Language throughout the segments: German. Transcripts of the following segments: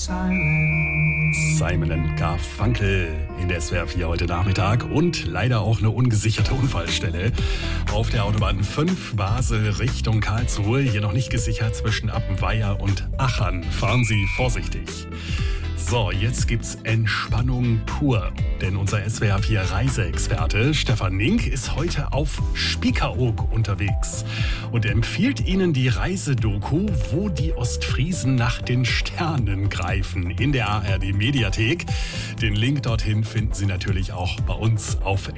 Simon & Garfunkel in der SWR 4 heute Nachmittag und leider auch eine ungesicherte Unfallstelle auf der Autobahn 5 Basel Richtung Karlsruhe. Hier noch nicht gesichert zwischen Appenweier und Achern. Fahren Sie vorsichtig. So, jetzt gibt's Entspannung pur. Denn unser SWR 4 Reiseexperte Stefan Nink ist heute auf Spiekeroog unterwegs und empfiehlt Ihnen die Reisedoku, wo die Ostfriesen nach den Sternen greifen, in der ARD Mediathek. Den Link dorthin finden Sie natürlich auch bei uns auf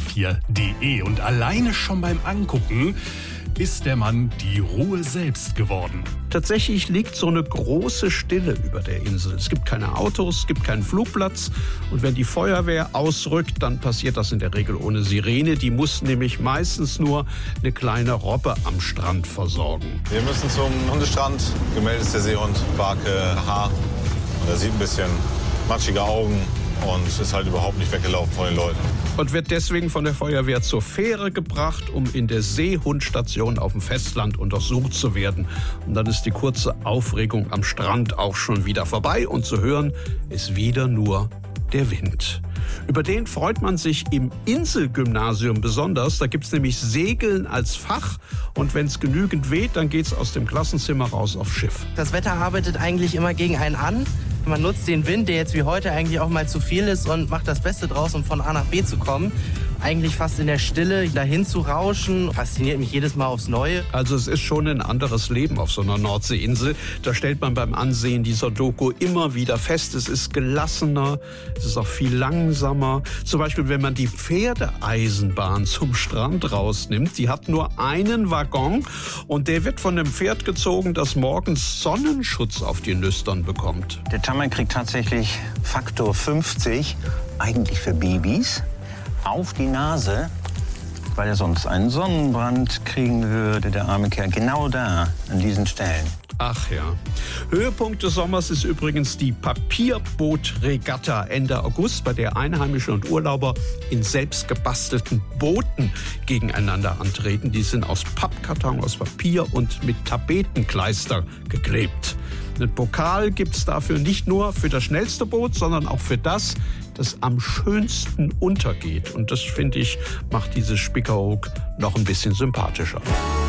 swr4.de. Und alleine schon beim Angucken ist der Mann die Ruhe selbst geworden. Tatsächlich liegt so eine große Stille über der Insel. Es gibt keine Autos, es gibt keinen Flugplatz. Und wenn die Feuerwehr ausrückt, dann passiert das in der Regel ohne Sirene. Die muss nämlich meistens nur eine kleine Robbe am Strand versorgen. Wir müssen zum Hundestrand. Gemeldet ist der Seehund, Barke Haar. Und er sieht ein bisschen matschige Augen und ist halt überhaupt nicht weggelaufen von den Leuten. Und wird deswegen von der Feuerwehr zur Fähre gebracht, um in der Seehundstation auf dem Festland untersucht zu werden. Und dann ist die kurze Aufregung am Strand auch schon wieder vorbei. Und zu hören ist wieder nur der Wind. Über den freut man sich im Inselgymnasium besonders. Da gibt es nämlich Segeln als Fach. Und wenn es genügend weht, dann geht es aus dem Klassenzimmer raus aufs Schiff. Das Wetter arbeitet eigentlich immer gegen einen an. Man nutzt den Wind, der jetzt wie heute eigentlich auch mal zu viel ist, und macht das Beste draus, um von A nach B zu kommen. Eigentlich fast in der Stille dahin zu rauschen, fasziniert mich jedes Mal aufs Neue. Also es ist schon ein anderes Leben auf so einer Nordseeinsel. Da stellt man beim Ansehen dieser Doku immer wieder fest, es ist gelassener, es ist auch viel langsamer. Zum Beispiel, wenn man die Pferdeeisenbahn zum Strand rausnimmt, die hat nur einen Waggon und der wird von einem Pferd gezogen, das morgens Sonnenschutz auf die Nüstern bekommt. Der Tammer kriegt tatsächlich Faktor 50, eigentlich für Babys, auf die Nase, weil er sonst einen Sonnenbrand kriegen würde, der arme Kerl, genau da, an diesen Stellen. Ach ja. Höhepunkt des Sommers ist übrigens die Papierbootregatta Ende August, bei der Einheimische und Urlauber in selbstgebastelten Booten gegeneinander antreten. Die sind aus Pappkarton, aus Papier und mit Tapetenkleister geklebt. Einen Pokal gibt es dafür nicht nur für das schnellste Boot, sondern auch für das am schönsten untergeht. Und das, finde ich, macht dieses Spiekeroog noch ein bisschen sympathischer.